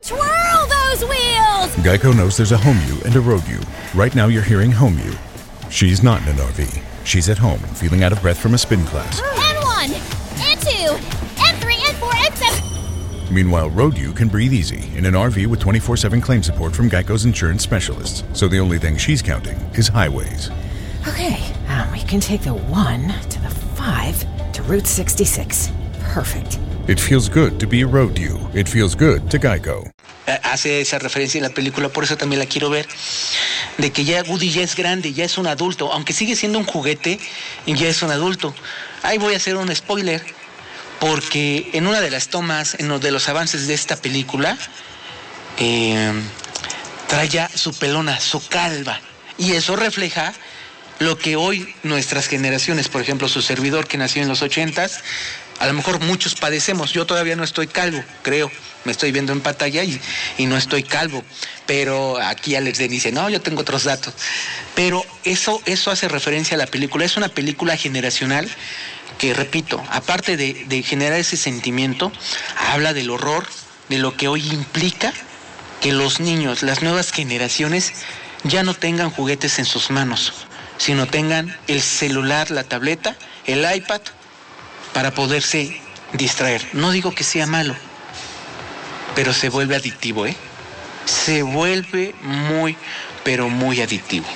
Twirl those wheels! Geico knows there's a home you and a road you. Right now you're hearing home you. She's not in an RV. She's at home, feeling out of breath from a spin class. N1, N2, N3, N4, N7. Meanwhile, road you can breathe easy in an RV with 24/7 claim support from Geico's insurance specialists. So the only thing she's counting is highways. Okay, we can take the 1 to the 5 to Route 66. Perfect. It feels good to be a road you. It feels good to Geico. Hace esa referencia en la película, por eso también la quiero ver, de que ya Woody ya es grande, ya es un adulto, aunque sigue siendo un juguete, ya es un adulto. Ahí voy a hacer un spoiler, porque en una de las tomas, en uno de los avances de esta película, trae ya su pelona, su calva, y eso refleja lo que hoy nuestras generaciones, por ejemplo, su servidor que nació en los 80s, a lo mejor muchos padecemos. Yo todavía no estoy calvo, creo. Me estoy viendo en pantalla y no estoy calvo. Pero aquí Alex Den dice, no, yo tengo otros datos. Pero eso hace referencia a la película. Es una película generacional que, repito, aparte de generar ese sentimiento, habla del horror, de lo que hoy implica que los niños, las nuevas generaciones, ya no tengan juguetes en sus manos, sino tengan el celular, la tableta, el iPad, para poderse distraer. No digo que sea malo, pero se vuelve adictivo, Se vuelve muy, pero muy adictivo.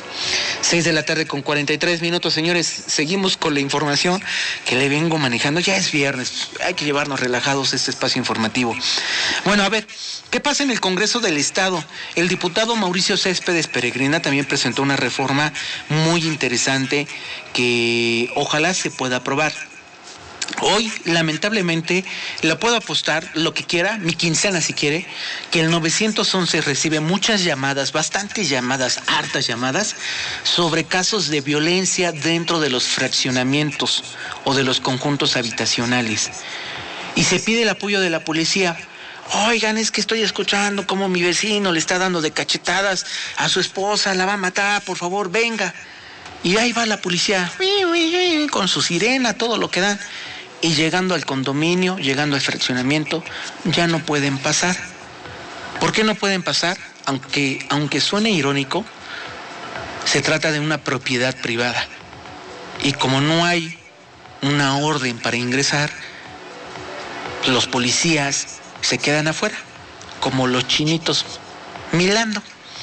6:43 p.m, señores. Seguimos con la información que le vengo manejando. Ya es viernes, hay que llevarnos relajados este espacio informativo. Bueno, a ver, ¿qué pasa en el Congreso del Estado? El diputado Mauricio Céspedes Peregrina también presentó una reforma muy interesante que ojalá se pueda aprobar. Hoy, lamentablemente, la puedo apostar lo que quiera, mi quincena si quiere, que el 911 recibe muchas llamadas, bastantes llamadas, hartas llamadas, sobre casos de violencia dentro de los fraccionamientos o de los conjuntos habitacionales. Y se pide el apoyo de la policía. Oigan, es que estoy escuchando cómo mi vecino le está dando de cachetadas a su esposa, la va a matar, por favor, venga. Y ahí va la policía, con su sirena, todo lo que dan. Y llegando al condominio, llegando al fraccionamiento, ya no pueden pasar. ¿Por qué no pueden pasar? Aunque suene irónico, se trata de una propiedad privada. Y como no hay una orden para ingresar, los policías se quedan afuera, como los chinitos milando.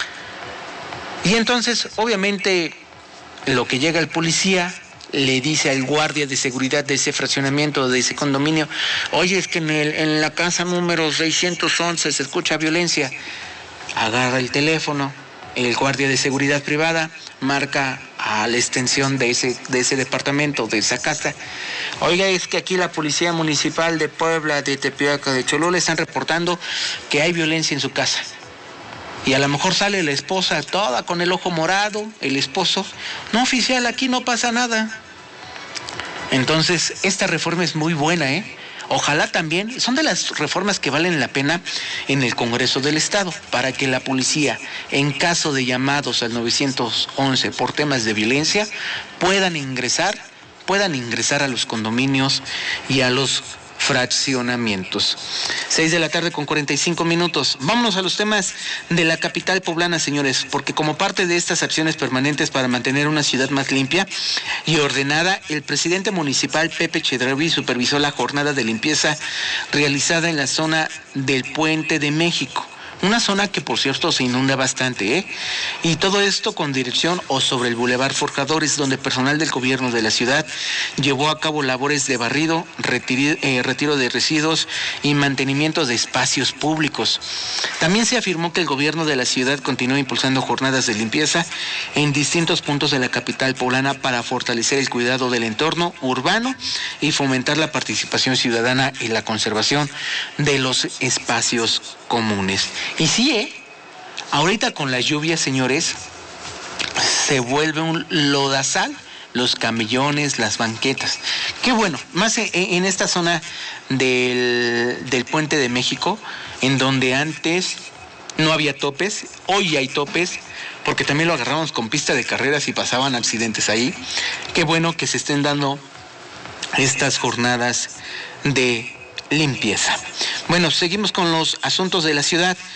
Y entonces, obviamente, lo que llega el policía le dice al guardia de seguridad de ese fraccionamiento, de ese condominio, oye, es que en la casa número 611 se escucha violencia. Agarra el teléfono, el guardia de seguridad privada marca a la extensión de ese departamento, de esa casa. Oiga, es que aquí la Policía Municipal de Puebla, de Tepeaca, de Cholula están reportando que hay violencia en su casa. Y a lo mejor sale la esposa toda con el ojo morado, el esposo. No, oficial, aquí no pasa nada. Entonces, esta reforma es muy buena, Ojalá también, son de las reformas que valen la pena en el Congreso del Estado, para que la policía, en caso de llamados al 911 por temas de violencia, puedan ingresar a los condominios y a los fraccionamientos. 6:45 p.m. Vámonos a los temas de la capital poblana, señores, porque como parte de estas acciones permanentes para mantener una ciudad más limpia y ordenada, el presidente municipal Pepe Chedraui supervisó la jornada de limpieza realizada en la zona del Puente de México. Una zona que, por cierto, se inunda bastante, Y todo esto con dirección o sobre el Boulevard Forjadores, donde personal del gobierno de la ciudad llevó a cabo labores de barrido, retiro de residuos y mantenimiento de espacios públicos. También se afirmó que el gobierno de la ciudad continúa impulsando jornadas de limpieza en distintos puntos de la capital poblana para fortalecer el cuidado del entorno urbano y fomentar la participación ciudadana y la conservación de los espacios comunes. Y sí, ahorita con las lluvias, señores, se vuelve un lodazal los camellones, las banquetas. Qué bueno, más en esta zona del Puente de México, en donde antes no había topes, hoy hay topes, porque también lo agarramos con pista de carreras y pasaban accidentes ahí. Qué bueno que se estén dando estas jornadas de limpieza. Bueno, seguimos con los asuntos de la ciudad.